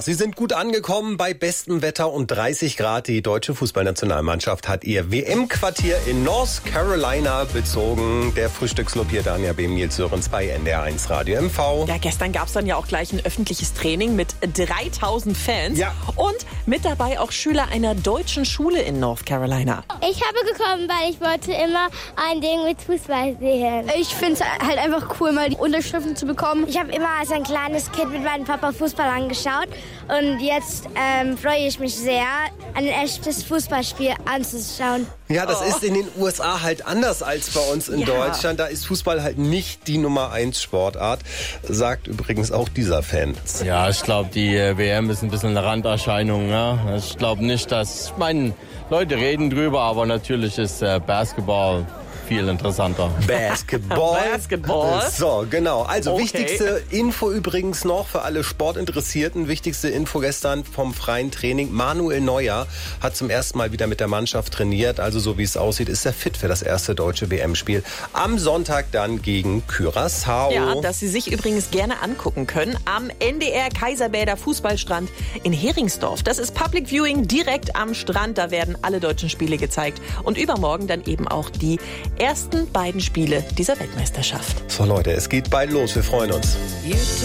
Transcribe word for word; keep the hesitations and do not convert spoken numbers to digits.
Sie sind gut angekommen bei bestem Wetter und dreißig Grad. Die deutsche Fußballnationalmannschaft hat ihr W M-Quartier in North Carolina bezogen. Der Frühstückslob hier, Danja B. Nils Sörens bei N D R eins Radio M V. Ja, gestern gab es dann ja auch gleich ein öffentliches Training mit dreitausend Fans. Ja. Und mit dabei auch Schüler einer deutschen Schule in North Carolina. Ich habe gekommen, weil ich wollte immer ein Ding mit Fußball sehen. Ich finde es halt einfach cool, mal die Unterschriften zu bekommen. Ich habe immer als ein kleines Kind mit meinem Papa Fußball angeschaut. Und jetzt ähm, freue ich mich sehr, ein echtes Fußballspiel anzuschauen. Ja, das Oh. ist in den U S A halt anders als bei uns in Ja. Deutschland. Da ist Fußball halt nicht die Nummer eins Sportart, sagt übrigens auch dieser Fan. Ja, ich glaube, die äh, W M ist ein bisschen eine Randerscheinung. Ja? Ich glaube nicht, dass, ich meine, Leute reden drüber, aber natürlich ist äh, Basketball viel interessanter. Basketball. Basketball. So, genau. Also Okay. wichtigste Info übrigens noch für alle Sportinteressierten. Wichtigste Info gestern vom freien Training. Manuel Neuer hat zum ersten Mal wieder mit der Mannschaft trainiert. Also so wie es aussieht, ist er fit für das erste deutsche W M-Spiel. Am Sonntag dann gegen Curaçao. Ja, das Sie sich übrigens gerne angucken können am N D R Kaiserbäder Fußballstrand in Heringsdorf. Das ist Public Viewing direkt am Strand. Da werden alle deutschen Spiele gezeigt. Und übermorgen dann eben auch die ersten beiden Spiele dieser Weltmeisterschaft. So Leute, es geht bald los. Wir freuen uns.